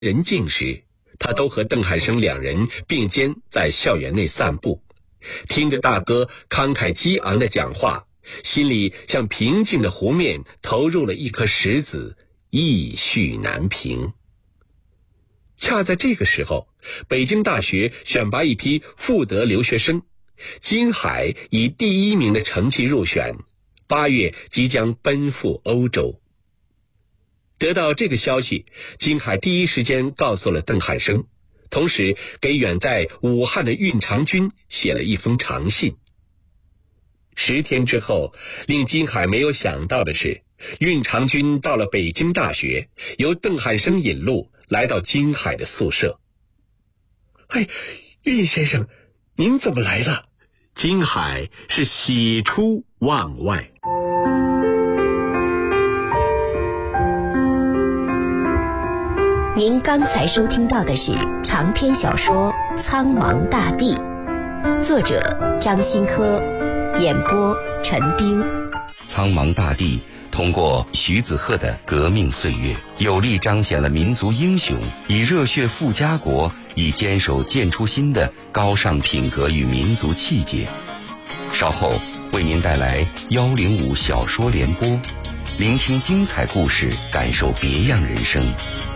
人静时，他都和邓汉生两人并肩在校园内散步，听着大哥慷慨激昂的讲话，心里像平静的湖面投入了一颗石子，意绪难平。恰在这个时候，北京大学选拔一批复德留学生，金海以第1名的成绩入选，8月即将奔赴欧洲。得到这个消息，金海第一时间告诉了邓汉生，同时给远在武汉的运长军写了一封长信。10天之后，令金海没有想到的是，运长军到了北京大学，由邓汉生引路来到金海的宿舍。 哎，运先生，您怎么来了？ 金海是喜出望外。 您刚才收听到的是长篇小说《苍茫大地》，作者张新科，演播陈冰。 苍茫大地通过徐子鹤的革命岁月，有力彰显了民族英雄以热血赴家国，以坚守建初心的高尚品格与民族气节。稍后为您带来105小说联播，聆听精彩故事，感受别样人生。